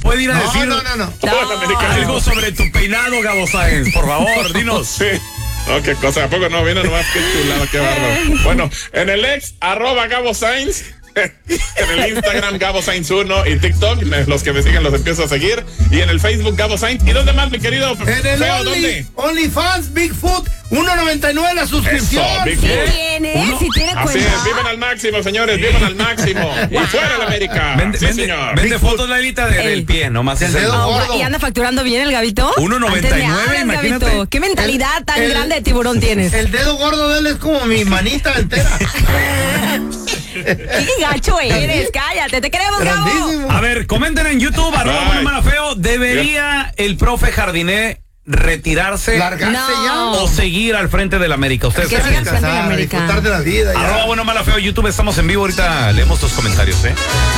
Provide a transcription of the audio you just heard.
puede ir a decir No. algo sobre tu peinado, Gabo Sáenz? Por favor, dinos. Sí. No, qué cosa, ¿a poco no? Vino nomás, qué chulada, qué bárbaro. Bueno, en el ex, @Gabo Sainz. En el Instagram, Gabo Sainz 1 y TikTok, los que me siguen los empiezo a seguir. Y en el Facebook, Gabo Sainz. ¿Y dónde más, mi querido? En el OnlyFans, Bigfoot, 1.99 la suscripción. Eso, Sí Bigfoot. si tiene Así cuenta. es, vivan al máximo, señores, vivan al máximo. Y fuera la América. Sí, señor. Vende fotos, Lalita, del pie, nomás. El dedo gordo. ¿Y anda facturando bien el Gabito? 1.99, Antes me hablas, imagínate. Gabito. ¿Qué mentalidad tan el- grande de tiburón tienes? El dedo gordo de él es como mi manita entera. Qué gacho eres, cállate, te queremos, Gabo. Grandísimo. A ver, comenten en YouTube, Ay. @Malafeo. ¿Debería el profe Jardiné retirarse Largarse No. ya. o seguir al frente del América? Ustedes Que qué sigan piensan? frente de la América. Disfrutar de la vida ya. @Bueno Malafeo, YouTube, estamos en vivo. Ahorita leemos tus comentarios,